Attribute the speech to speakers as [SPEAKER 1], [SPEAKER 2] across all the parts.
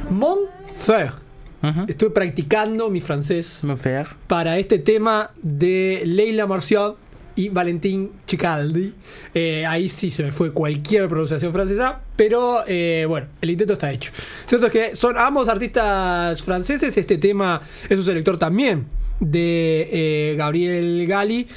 [SPEAKER 1] Monfer. Estuve practicando mi francés para este tema de Leila Martial y Valentin Cicaldi. Ahí sí se me fue cualquier pronunciación francesa, pero bueno, el intento está hecho. Cierto es que son ambos artistas franceses. Este tema es un selector también de Gabriel Gali,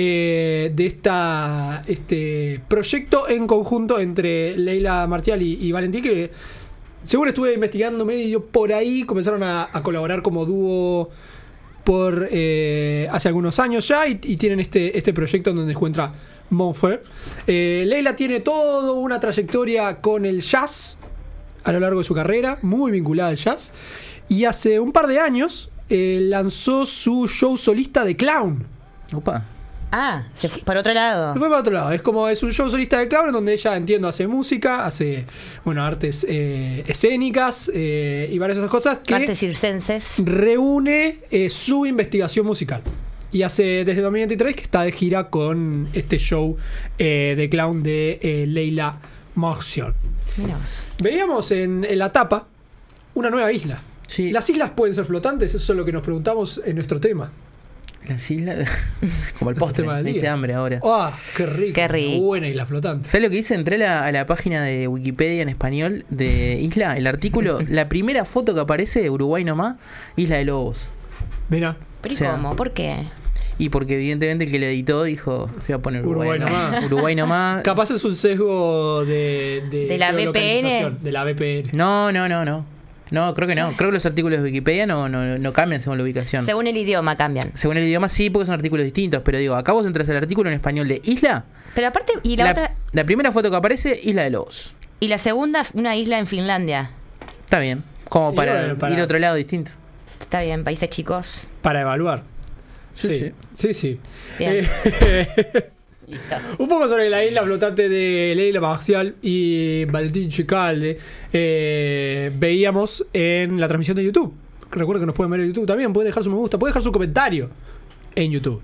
[SPEAKER 1] de este proyecto en conjunto entre Leila Martial y Valentin, que según estuve investigando medio por ahí, comenzaron a colaborar como dúo por hace algunos años ya, y tienen este proyecto en donde encuentra Monfer. Leila tiene toda una trayectoria con el jazz a lo largo de su carrera, muy vinculada al jazz, y hace un par de años lanzó su show solista de clown.
[SPEAKER 2] Opa.
[SPEAKER 3] Se fue para otro lado.
[SPEAKER 1] Se fue para otro lado. Es un show solista de clown en donde ella, entiendo, hace música, hace artes escénicas y varias otras cosas que
[SPEAKER 3] artes circenses.
[SPEAKER 1] Reúne su investigación musical. Y hace desde 2023 que está de gira con este show de clown de Leila Martial. Veíamos en la tapa una nueva isla.
[SPEAKER 2] Sí.
[SPEAKER 1] ¿Las islas pueden ser flotantes? Eso es lo que nos preguntamos en nuestro tema.
[SPEAKER 2] Las islas, como el postre, me diste hambre ahora.
[SPEAKER 1] Qué rico.
[SPEAKER 3] Qué rico.
[SPEAKER 1] Buena isla flotante.
[SPEAKER 2] ¿Sabes lo que hice? Entré a la página de Wikipedia en español de Isla, el artículo, la primera foto que aparece, Uruguay nomás, Isla de Lobos.
[SPEAKER 1] Mira.
[SPEAKER 3] ¿Pero cómo? ¿Por qué?
[SPEAKER 2] Y porque evidentemente el que lo editó dijo, voy a poner
[SPEAKER 1] Uruguay nomás.
[SPEAKER 2] Uruguay nomás.
[SPEAKER 1] Capaz es un sesgo de
[SPEAKER 3] la VPN.
[SPEAKER 1] De la VPN.
[SPEAKER 2] No, creo que no. Creo que los artículos de Wikipedia no cambian según la ubicación.
[SPEAKER 3] Según el idioma cambian.
[SPEAKER 2] Según el idioma sí, porque son artículos distintos. Pero digo, acá vos entras al artículo en español de Isla.
[SPEAKER 3] Pero aparte, y la otra...
[SPEAKER 2] La primera foto que aparece, Isla de Lobos.
[SPEAKER 3] Y la segunda, una isla en Finlandia.
[SPEAKER 2] Está bien. Como para ir a otro lado distinto.
[SPEAKER 3] Está bien, países chicos.
[SPEAKER 1] Para evaluar. Sí.
[SPEAKER 3] Bien.
[SPEAKER 1] Listo. Un poco sobre la isla flotante de Leila Martial y Valentin Cicaldi. Veíamos en la transmisión de YouTube. Recuerden que nos pueden ver en YouTube también. Pueden dejar su me gusta, pueden dejar su comentario en YouTube.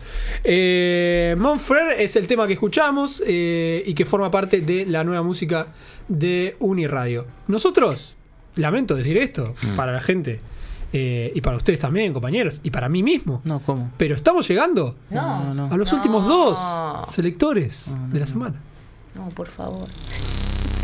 [SPEAKER 1] Monfer es el tema que escuchamos y que forma parte de la nueva música de Uniradio. Nosotros, lamento decir esto para la gente, y para ustedes también, compañeros, y para mí mismo.
[SPEAKER 2] No, ¿cómo?
[SPEAKER 1] Pero estamos llegando
[SPEAKER 2] No.
[SPEAKER 1] a los últimos dos selectores de la semana.
[SPEAKER 3] No, por favor.